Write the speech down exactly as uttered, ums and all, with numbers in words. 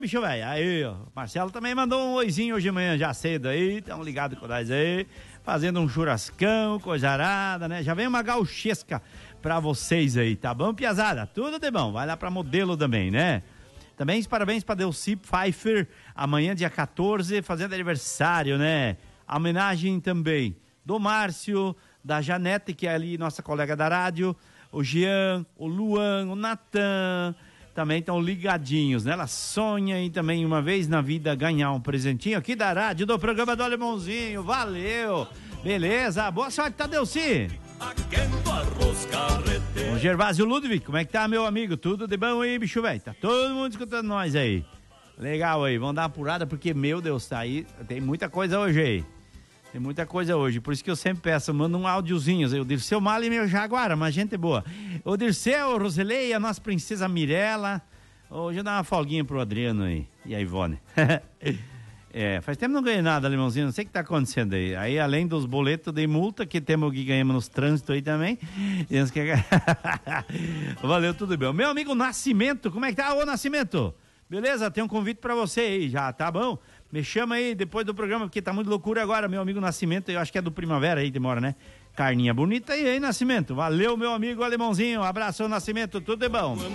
Bicho, velho, aí, ó, Marcelo também mandou um oizinho hoje de manhã, já cedo aí, tão ligado com nós aí, fazendo um churrascão, coisa arada, né? Já vem uma gauchesca pra vocês aí, tá bom, piazada? Tudo de bom, vai lá pra Modelo também, né? Também parabéns pra Delci Pfeiffer, amanhã dia quatorze, fazendo aniversário, né? A homenagem também do Márcio, da Janete, que é ali nossa colega da rádio, o Jean, o Luan, o Natan, também estão ligadinhos, né? Ela sonha em também uma vez na vida ganhar um presentinho aqui da rádio, do programa do Alemãozinho. Valeu! Beleza? Boa sorte, Tadeuci! O Gervásio Ludwig, como é que tá, meu amigo? Tudo de bom aí, bicho velho? Tá todo mundo escutando nós aí. Legal aí, vamos dar uma apurada porque, meu Deus, tá aí, tem muita coisa hoje aí. Tem muita coisa hoje, por isso que eu sempre peço, manda um áudiozinho. O Dirceu Mala e meu Jaguara, mas gente boa. O Dirceu, Roselei, a nossa princesa Mirella. Hoje dá uma folguinha pro Adriano aí e a Ivone. É, faz tempo que não ganhei nada, Alemãozinho, não sei o que tá acontecendo aí. Aí, além dos boletos de multa que temos que ganhamos nos trânsitos aí também. Valeu, tudo bem. Meu amigo Nascimento, como é que tá, ô Nascimento? Beleza? Tem um convite pra você aí já, tá bom? Me chama aí depois do programa, porque tá muito loucura agora, meu amigo Nascimento, eu acho que é do Primavera aí, demora, né? Carninha bonita aí, aí, Nascimento. Valeu, meu amigo Alemãozinho, abraço, Nascimento, tudo de bom.